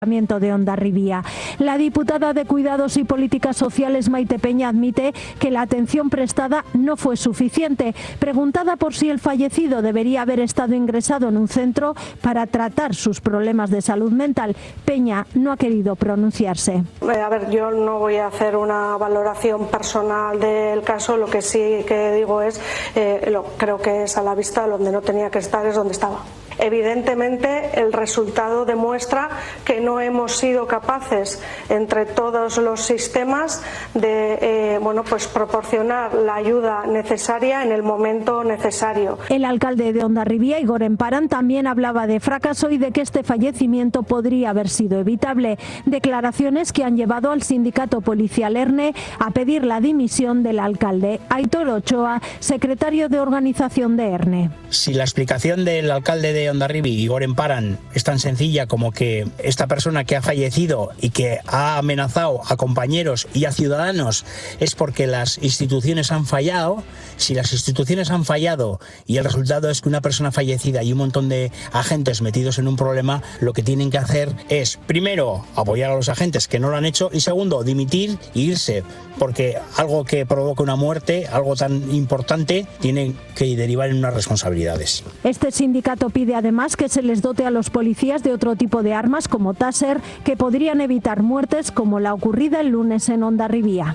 de Hondarribia. La diputada de Cuidados y Políticas Sociales, Maite Peña, admite que la atención prestada no fue suficiente. Preguntada por si el fallecido debería haber estado ingresado en un centro para tratar sus problemas de salud mental, Peña no ha querido pronunciarse. A ver, yo no voy a hacer una valoración personal del caso, lo que sí que digo es, creo que es a la vista donde no tenía que estar, es donde estaba. Evidentemente, el resultado demuestra que no hemos sido capaces, entre todos los sistemas, de proporcionar la ayuda necesaria en el momento necesario. El alcalde de Hondarribia, Igor Emparan, también hablaba de fracaso y de que este fallecimiento podría haber sido evitable. Declaraciones que han llevado al sindicato policial ERNE a pedir la dimisión del alcalde. Aitor Ochoa, secretario de organización de ERNE. Si la explicación del alcalde de Hondarribia, Igor Emparan, es tan sencilla como que esta persona que ha fallecido y que ha amenazado a compañeros y a ciudadanos es porque las instituciones han fallado, si las instituciones han fallado y el resultado es que una persona fallecida y un montón de agentes metidos en un problema, lo que tienen que hacer es, primero, apoyar a los agentes que no lo han hecho y segundo, dimitir e irse, porque algo que provoca una muerte, algo tan importante, tiene que derivar en unas responsabilidades. Este sindicato pide además que se les dote a los policías de otro tipo de armas como Taser que podrían evitar muertes como la ocurrida el lunes en Hondarribia.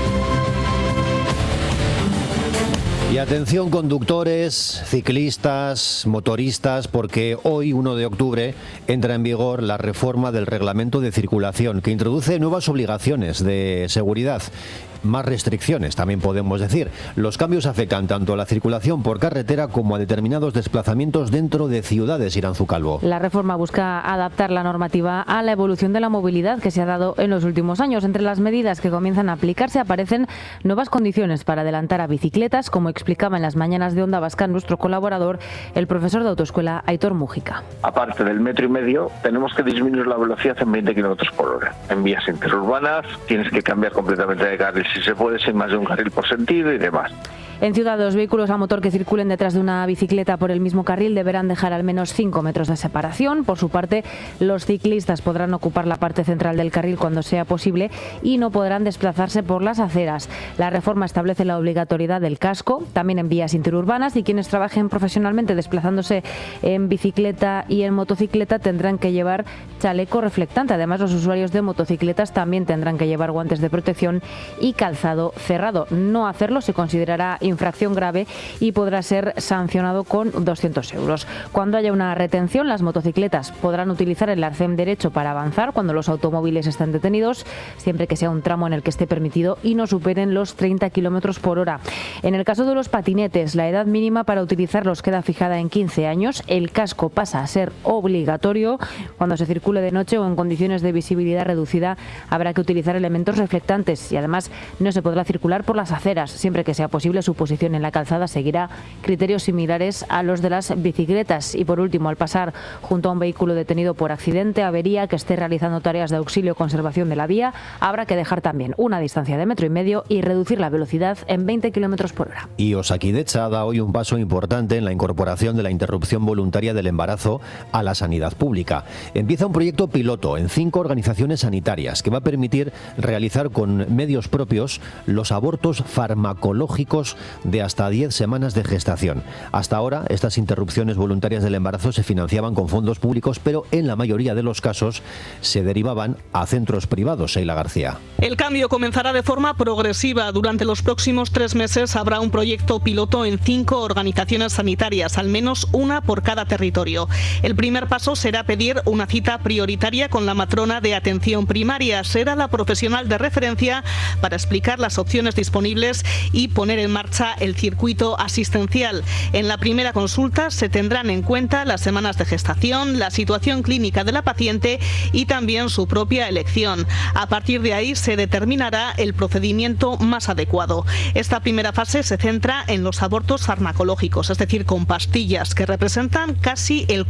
Y atención conductores, ciclistas, motoristas, porque hoy, 1 de octubre, entra en vigor la reforma del reglamento de circulación que introduce nuevas obligaciones de seguridad. Más restricciones, también podemos decir. Los cambios afectan tanto a la circulación por carretera como a determinados desplazamientos dentro de ciudades, Iranzu Calvo. La reforma busca adaptar la normativa a la evolución de la movilidad que se ha dado en los últimos años. Entre las medidas que comienzan a aplicarse aparecen nuevas condiciones para adelantar a bicicletas, como explicaba en las mañanas de Onda Vasca nuestro colaborador, el profesor de autoescuela Aitor Mújica. Aparte del 1,5 metros, tenemos que disminuir la velocidad en 20 kilómetros por hora. En vías interurbanas tienes que cambiar completamente de carril si se puede, sin más de un carril por sentido y demás. En ciudad, los vehículos a motor que circulen detrás de una bicicleta por el mismo carril deberán dejar al menos 5 metros de separación. Por su parte, los ciclistas podrán ocupar la parte central del carril cuando sea posible y no podrán desplazarse por las aceras. La reforma establece la obligatoriedad del casco, también en vías interurbanas, y quienes trabajen profesionalmente desplazándose en bicicleta y en motocicleta tendrán que llevar chaleco reflectante. Además, los usuarios de motocicletas también tendrán que llevar guantes de protección y calzado cerrado. No hacerlo se considerará infracción grave y podrá ser sancionado con 200 euros. Cuando haya una retención, las motocicletas podrán utilizar el arcén derecho para avanzar cuando los automóviles estén detenidos, siempre que sea un tramo en el que esté permitido y no superen los 30 kilómetros por hora. En el caso de los patinetes, la edad mínima para utilizarlos queda fijada en 15 años. El casco pasa a ser obligatorio. Cuando se circule de noche o en condiciones de visibilidad reducida, habrá que utilizar elementos reflectantes y además no se podrá circular por las aceras. Siempre que sea posible, su posición en la calzada seguirá criterios similares a los de las bicicletas. Y por último, al pasar junto a un vehículo detenido por accidente, avería, que esté realizando tareas de auxilio o conservación de la vía, habrá que dejar también una distancia de 1,5 metros y reducir la velocidad en 20 kilómetros por hora. Y Osakidetza da hoy un paso importante en la incorporación de la interrupción voluntaria del embarazo a la sanidad pública. Empieza un proyecto piloto en 5 organizaciones sanitarias que va a permitir realizar con medios propios los abortos farmacológicos de hasta 10 semanas de gestación. Hasta ahora, estas interrupciones voluntarias del embarazo se financiaban con fondos públicos, pero en la mayoría de los casos se derivaban a centros privados. Sheila García. El cambio comenzará de forma progresiva. Durante los próximos 3 meses habrá un proyecto piloto en 5 organizaciones sanitarias, al menos una por cada territorio. El primer paso será pedir una cita prioritaria con la matrona de atención primaria. Será la profesional de referencia para explicar las opciones disponibles y poner en marcha el circuito asistencial. En la primera consulta se tendrán en cuenta las semanas de gestación, la situación clínica de la paciente y también su propia elección. A partir de ahí se determinará el procedimiento más adecuado. Esta primera fase se centra en los abortos farmacológicos, es decir, con pastillas, que representan casi el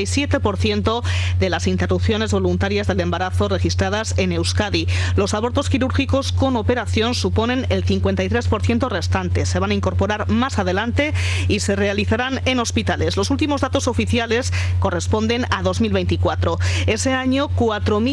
47% de las interrupciones voluntarias del embarazo registradas en Euskadi. Los abortos quirúrgicos con operación suponen el 53% restantes. se van a incorporar más adelante y se realizarán en hospitales. Los últimos datos oficiales corresponden a 2024. Ese año, 4.000